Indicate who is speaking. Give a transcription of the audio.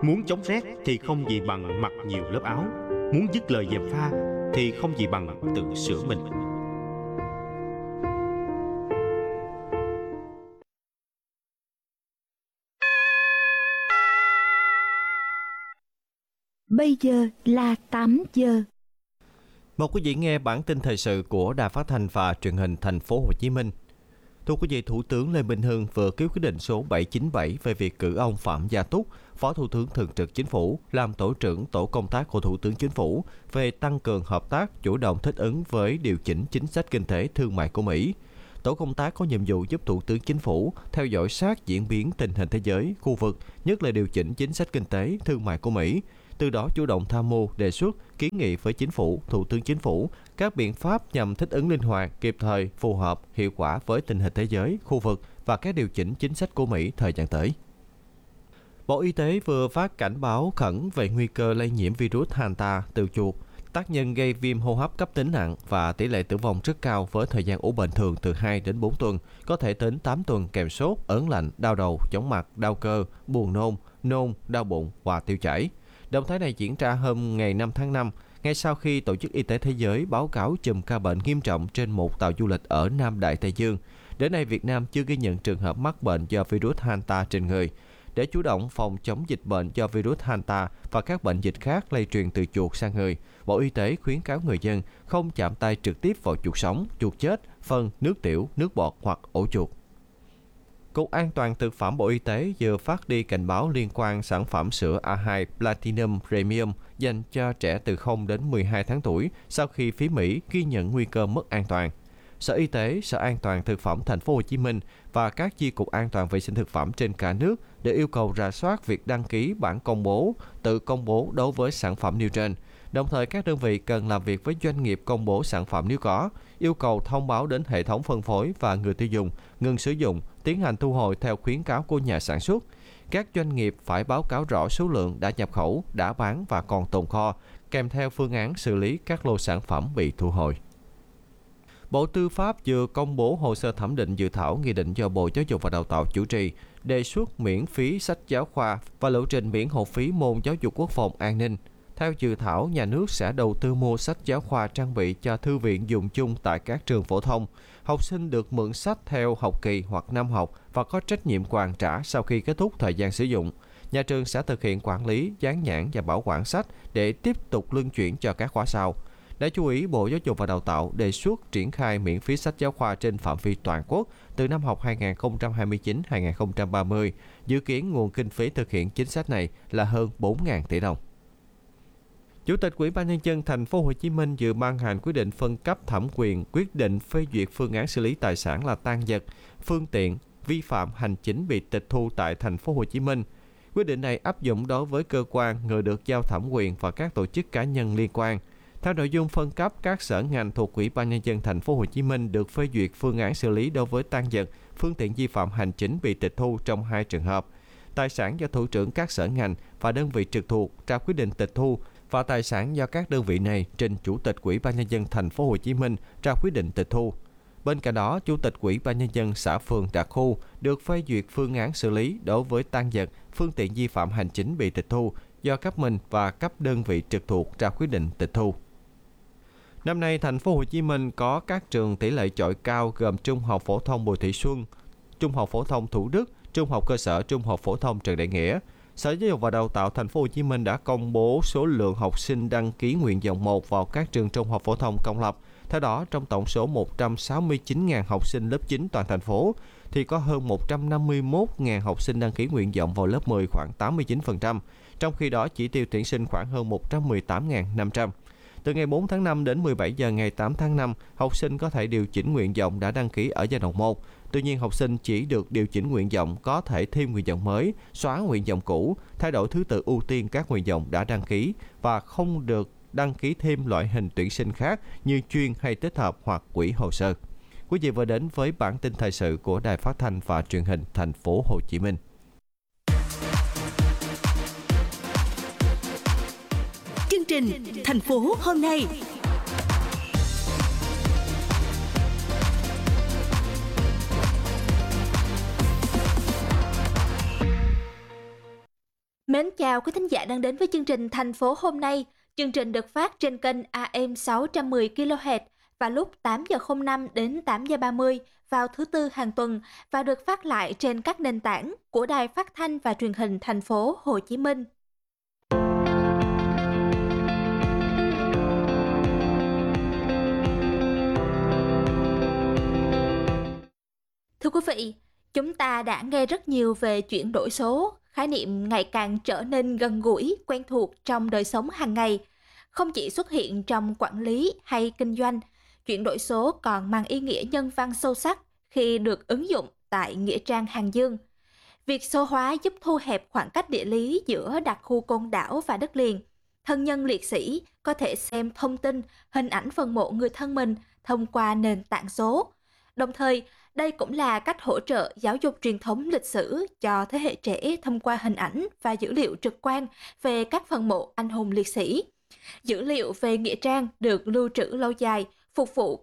Speaker 1: Muốn chống rét thì không gì bằng mặc nhiều lớp áo. Muốn dứt lời gièm pha thì không gì bằng tự sửa mình.
Speaker 2: Bây giờ là 8 giờ.
Speaker 3: Mời quý vị nghe bản tin thời sự của Đài Phát thanh và Truyền hình Thành phố Hồ Chí Minh. Thưa quý vị, Thủ tướng Lê Minh Hưng vừa ký quyết định số 797 về việc cử ông Phạm Gia Túc, Phó Thủ tướng Thường trực Chính phủ, làm tổ trưởng tổ công tác của Thủ tướng Chính phủ về tăng cường hợp tác, chủ động thích ứng với điều chỉnh chính sách kinh tế thương mại của Mỹ. Tổ công tác có nhiệm vụ giúp Thủ tướng Chính phủ theo dõi sát diễn biến tình hình thế giới, khu vực, nhất là điều chỉnh chính sách kinh tế thương mại của Mỹ. Từ đó chủ động tham mưu, đề xuất, kiến nghị với Chính phủ, Thủ tướng Chính phủ các biện pháp nhằm thích ứng linh hoạt, kịp thời, phù hợp, hiệu quả với tình hình thế giới, khu vực và các điều chỉnh chính sách của Mỹ thời gian tới. Bộ Y tế vừa phát cảnh báo khẩn về nguy cơ lây nhiễm virus Hanta từ chuột, tác nhân gây viêm hô hấp cấp tính nặng và tỷ lệ tử vong rất cao với thời gian ủ bệnh thường từ 2 đến 4 tuần, có thể đến 8 tuần kèm sốt, ớn lạnh, đau đầu, chóng mặt, đau cơ, buồn nôn, đau bụng và tiêu chảy. Động thái này diễn ra hôm ngày 5 tháng 5, ngay sau khi Tổ chức Y tế Thế giới báo cáo chùm ca bệnh nghiêm trọng trên một tàu du lịch ở Nam Đại Tây Dương. Đến nay, Việt Nam chưa ghi nhận trường hợp mắc bệnh do virus Hanta trên người. Để chủ động phòng chống dịch bệnh do virus Hanta và các bệnh dịch khác lây truyền từ chuột sang người, Bộ Y tế khuyến cáo người dân không chạm tay trực tiếp vào chuột sống, chuột chết, phân, nước tiểu, nước bọt hoặc ổ chuột. Cục An toàn Thực phẩm Bộ Y tế vừa phát đi cảnh báo liên quan sản phẩm sữa A2 Platinum Premium dành cho trẻ từ 0 đến 12 tháng tuổi sau khi phía Mỹ ghi nhận nguy cơ mất an toàn. Sở Y tế, Sở An toàn Thực phẩm Thành phố Hồ Chí Minh và các chi cục an toàn vệ sinh thực phẩm trên cả nước để yêu cầu rà soát việc đăng ký bản công bố, tự công bố đối với sản phẩm nêu trên. Đồng thời, các đơn vị cần làm việc với doanh nghiệp công bố sản phẩm nếu có, yêu cầu thông báo đến hệ thống phân phối và người tiêu dùng, ngừng sử dụng, tiến hành thu hồi theo khuyến cáo của nhà sản xuất. Các doanh nghiệp phải báo cáo rõ số lượng đã nhập khẩu, đã bán và còn tồn kho, kèm theo phương án xử lý các lô sản phẩm bị thu hồi. Bộ Tư pháp vừa công bố hồ sơ thẩm định dự thảo nghị định do Bộ Giáo dục và Đào tạo chủ trì, đề xuất miễn phí sách giáo khoa và lộ trình miễn học phí môn giáo dục quốc phòng an ninh. Theo dự thảo, nhà nước sẽ đầu tư mua sách giáo khoa trang bị cho thư viện dùng chung tại các trường phổ thông. Học sinh được mượn sách theo học kỳ hoặc năm học và có trách nhiệm hoàn trả sau khi kết thúc thời gian sử dụng. Nhà trường sẽ thực hiện quản lý, dán nhãn và bảo quản sách để tiếp tục luân chuyển cho các khóa sau. Đáng chú ý, Bộ Giáo dục và Đào tạo đề xuất triển khai miễn phí sách giáo khoa trên phạm vi toàn quốc từ năm học 2029-2030. Dự kiến nguồn kinh phí thực hiện chính sách này là hơn 4.000 tỷ đồng. Chủ tịch Ủy ban Nhân dân Thành phố Hồ Chí Minh vừa ban hành quyết định phân cấp thẩm quyền quyết định phê duyệt phương án xử lý tài sản là tang vật, phương tiện vi phạm hành chính bị tịch thu tại Thành phố Hồ Chí Minh. Quyết định này áp dụng đối với cơ quan, người được giao thẩm quyền và các tổ chức cá nhân liên quan. Theo nội dung phân cấp, các sở ngành thuộc Ủy ban Nhân dân Thành phố Hồ Chí Minh được phê duyệt phương án xử lý đối với tang vật, phương tiện vi phạm hành chính bị tịch thu trong 2 trường hợp: tài sản do thủ trưởng các sở ngành và đơn vị trực thuộc ra quyết định tịch thu và tài sản do các đơn vị này trình Chủ tịch Ủy ban Nhân dân Thành phố Hồ Chí Minh ra quyết định tịch thu. Bên cạnh đó, Chủ tịch Ủy ban Nhân dân xã phường đặc khu được phê duyệt phương án xử lý đối với tang vật, phương tiện vi phạm hành chính bị tịch thu do cấp mình và cấp đơn vị trực thuộc ra quyết định tịch thu. Năm nay, Thành phố Hồ Chí Minh có các trường tỷ lệ chọi cao gồm Trung học phổ thông Bùi Thị Xuân, Trung học phổ thông Thủ Đức, Trung học cơ sở Trung học phổ thông Trần Đại Nghĩa. Sở Giáo dục và Đào tạo Thành phố Hồ Chí Minh đã công bố số lượng học sinh đăng ký nguyện vọng 1 vào các trường trung học phổ thông công lập. Theo đó, trong tổng số 169.000 học sinh lớp 9 toàn thành phố thì có hơn 151.000 học sinh đăng ký nguyện vọng vào lớp 10 khoảng 89%, trong khi đó chỉ tiêu tuyển sinh khoảng hơn 118.500. Từ ngày 4 tháng 5 đến 17 giờ ngày 8 tháng 5, học sinh có thể điều chỉnh nguyện vọng đã đăng ký ở giai đoạn 1. Tuy nhiên, học sinh chỉ được điều chỉnh nguyện vọng có thể thêm nguyện vọng mới, xóa nguyện vọng cũ, thay đổi thứ tự ưu tiên các nguyện vọng đã đăng ký và không được đăng ký thêm loại hình tuyển sinh khác như chuyên hay tích hợp hoặc quỹ hồ sơ. Quý vị vừa đến với bản tin thời sự của Đài Phát thanh và Truyền hình Thành phố Hồ Chí Minh.
Speaker 2: Chương trình Thành phố hôm nay.
Speaker 4: Mến chào quý thính giả đang đến với chương trình Thành phố hôm nay. Chương trình được phát trên kênh AM 610 kHz vào lúc 8 giờ 05 đến 8 giờ 30 vào thứ Tư hàng tuần và được phát lại trên các nền tảng của Đài Phát thanh và Truyền hình Thành phố Hồ Chí Minh. Thưa quý vị, chúng ta đã nghe rất nhiều về chuyển đổi số, khái niệm ngày càng trở nên gần gũi, quen thuộc trong đời sống hàng ngày. Không chỉ xuất hiện trong quản lý hay kinh doanh, chuyển đổi số còn mang ý nghĩa nhân văn sâu sắc khi được ứng dụng tại Nghĩa trang Hàng Dương. Việc số hóa giúp thu hẹp khoảng cách địa lý giữa đặc khu côn đảo và đất liền. Thân nhân liệt sĩ có thể xem thông tin, hình ảnh phần mộ người thân mình thông qua nền tảng số. Đồng thời, đây cũng là cách hỗ trợ giáo dục truyền thống lịch sử cho thế hệ trẻ thông qua hình ảnh và dữ liệu trực quan về các phần mộ anh hùng liệt sĩ. Dữ liệu về nghĩa trang được lưu trữ lâu dài, phục vụ